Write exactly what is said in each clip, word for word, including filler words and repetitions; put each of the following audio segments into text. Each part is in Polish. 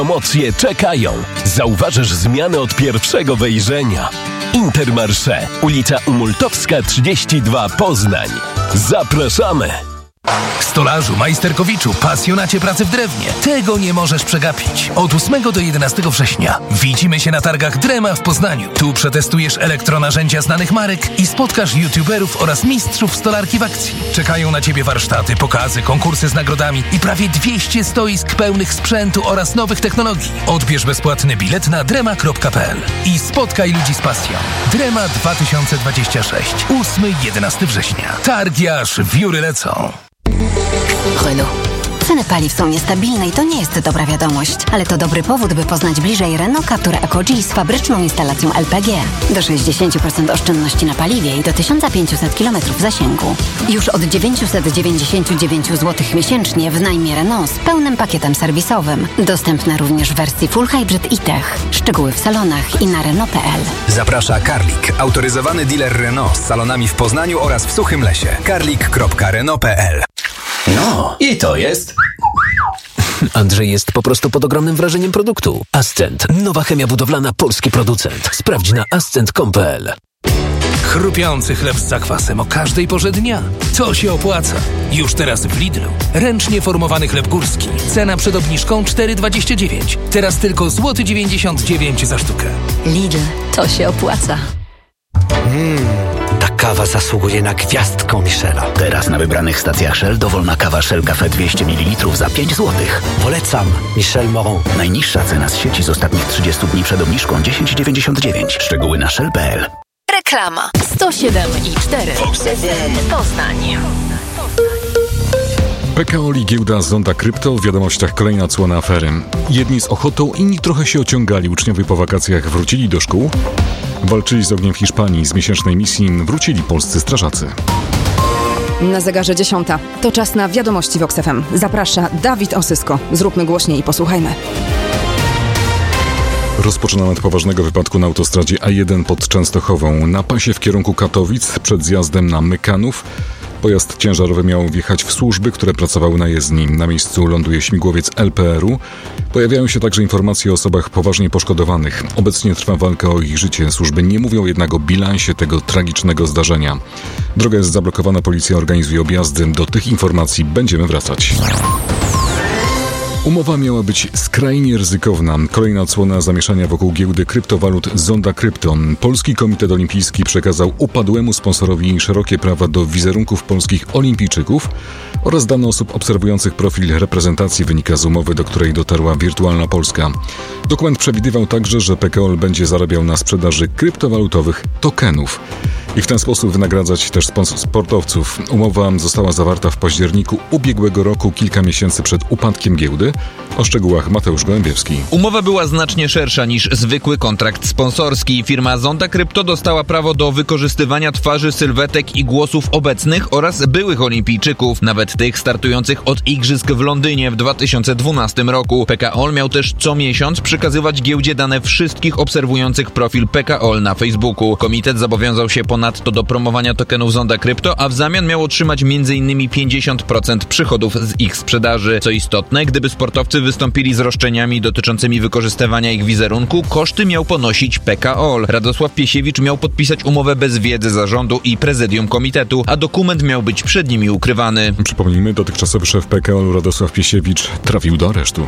Promocje czekają. Zauważysz zmiany od pierwszego wejrzenia. Intermarché, ulica Umultowska trzydzieści dwa, Poznań. Zapraszamy! Stolarzu, majsterkowiczu, pasjonacie pracy w drewnie. Tego nie możesz przegapić. Od ósmego do jedenastego września widzimy się na targach Drema w Poznaniu. Tu przetestujesz elektronarzędzia znanych marek i spotkasz youtuberów oraz mistrzów stolarki w akcji. Czekają na Ciebie warsztaty, pokazy, konkursy z nagrodami i prawie dwieście stoisk pełnych sprzętu oraz nowych technologii. Odbierz bezpłatny bilet na drema kropka p l i spotkaj ludzi z pasją. Drema dwa tysiące dwudziesty szósty. ósmego do jedenastego września. Targi aż wióry lecą. Renault. Ceny paliw są niestabilne i to nie jest dobra wiadomość, ale to dobry powód, by poznać bliżej Renault Captur Eco-G z fabryczną instalacją L P G. Do sześćdziesiąt procent oszczędności na paliwie i do tysiąc pięćset kilometrów zasięgu. Już od dziewięćset dziewięćdziesiąt dziewięć złotych miesięcznie w najmie Renault z pełnym pakietem serwisowym. Dostępna również w wersji Full Hybrid i Tech. Szczegóły w salonach i na Renault kropka p l. Zaprasza Karlik, autoryzowany dealer Renault z salonami w Poznaniu oraz w Suchym Lesie. karlik kropka renault kropka p l. No, i to jest... Andrzej jest po prostu pod ogromnym wrażeniem produktu. Ascent. Nowa chemia budowlana, polski producent. Sprawdź na ascent kropka com kropka p l. Chrupiący chleb z zakwasem o każdej porze dnia. To się opłaca. Już teraz w Lidlu. Ręcznie formowany chleb górski. Cena przed obniżką cztery dwadzieścia dziewięć. Teraz tylko złoty dziewięćdziesiąt dziewięć za sztukę. Lidl. To się opłaca. Mmm, ta kawa zasługuje na gwiazdkę Michela. Teraz na wybranych stacjach Shell dowolna kawa Shell Cafe dwieście mililitrów za pięć złotych. Polecam. Michel Moron. Najniższa cena z sieci z ostatnich trzydziestu dni przed obniżką dziesięć dziewięćdziesiąt dziewięć. Szczegóły na shell kropka p l. Reklama. sto siedem i cztery. Poznań. P K O i giełda Zonda Krypto, w wiadomościach kolejna odsłona afery. Jedni z ochotą, inni trochę się ociągali. Uczniowie po wakacjach wrócili do szkół. Walczyli z ogniem w Hiszpanii. Z miesięcznej misji wrócili polscy strażacy. Na zegarze dziesiąta. To czas na wiadomości w Vox F M. Zaprasza Dawid Osysko. Zróbmy głośniej i posłuchajmy. Rozpoczynamy od poważnego wypadku na autostradzie A jeden pod Częstochową. Na pasie w kierunku Katowic przed zjazdem na Mykanów pojazd ciężarowy miał wjechać w służby, które pracowały na jezdni. Na miejscu ląduje śmigłowiec L P R u. Pojawiają się także informacje o osobach poważnie poszkodowanych. Obecnie trwa walka o ich życie. Służby nie mówią jednak o bilansie tego tragicznego zdarzenia. Droga jest zablokowana, policja organizuje objazdy. Do tych informacji będziemy wracać. Umowa miała być skrajnie ryzykowna. Kolejna odsłona zamieszania wokół giełdy kryptowalut Zonda Krypto. Polski Komitet Olimpijski przekazał upadłemu sponsorowi szerokie prawa do wizerunków polskich olimpijczyków oraz dane osób obserwujących profil reprezentacji, wynika z umowy, do której dotarła Wirtualna Polska. Dokument przewidywał także, że P K O L będzie zarabiał na sprzedaży kryptowalutowych tokenów i w ten sposób wynagradzać też sportowców. Umowa została zawarta w październiku ubiegłego roku, kilka miesięcy przed upadkiem giełdy. O szczegółach Mateusz Gołębiewski. Umowa była znacznie szersza niż zwykły kontrakt sponsorski. Firma Zonda Krypto dostała prawo do wykorzystywania twarzy, sylwetek i głosów obecnych oraz byłych olimpijczyków, nawet tych startujących od igrzysk w Londynie w dwa tysiące dwunastym roku. P K O L miał też co miesiąc przekazywać giełdzie dane wszystkich obserwujących profil P K O L na Facebooku. Komitet zobowiązał się ponadto do promowania tokenów Zonda Krypto, a w zamian miał otrzymać między innymi pięćdziesiąt procent przychodów z ich sprzedaży. Co istotne, gdyby sportowcy wystąpili z roszczeniami dotyczącymi wykorzystywania ich wizerunku, koszty miał ponosić P K O L. Radosław Piesiewicz miał podpisać umowę bez wiedzy zarządu i prezydium komitetu, a dokument miał być przed nimi ukrywany. Przypomnijmy, dotychczasowy szef P K O L Radosław Piesiewicz trafił do aresztu.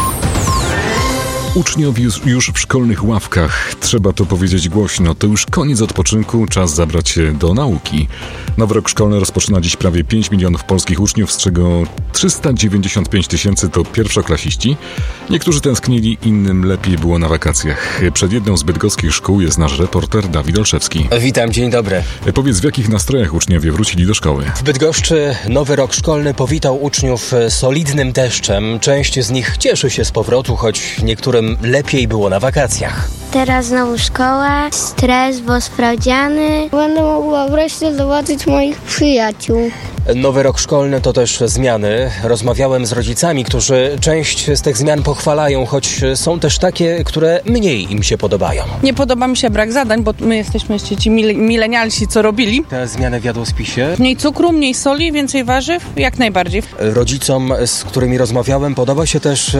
Uczniowie już, już w szkolnych ławkach. Trzeba to powiedzieć głośno. To już koniec odpoczynku, czas zabrać się do nauki. Nowy rok szkolny rozpoczyna dziś prawie pięć milionów polskich uczniów, z czego trzysta dziewięćdziesiąt pięć tysięcy to pierwszoklasiści. Niektórzy tęsknili, innym lepiej było na wakacjach. Przed jedną z bydgoskich szkół jest nasz reporter Dawid Olszewski. Witam, dzień dobry. Powiedz, w jakich nastrojach uczniowie wrócili do szkoły? W Bydgoszczy nowy rok szkolny powitał uczniów solidnym deszczem. Część z nich cieszy się z powrotu, choć niektórym lepiej było na wakacjach. Teraz znowu szkoła, stres, bo sprawdziany. Będę mogła wreszcie zobaczyć moich przyjaciół. Nowy rok szkolny to też zmiany. Rozmawiałem z rodzicami, którzy część z tych zmian pochwalają, choć są też takie, które mniej im się podobają. Nie podoba mi się brak zadań, bo my jesteśmy jeszcze ci mil- milenialsi, co robili. Te zmiany w jadłospisie? Mniej cukru, mniej soli, więcej warzyw, jak najbardziej. Rodzicom, z którymi rozmawiałem, podoba się też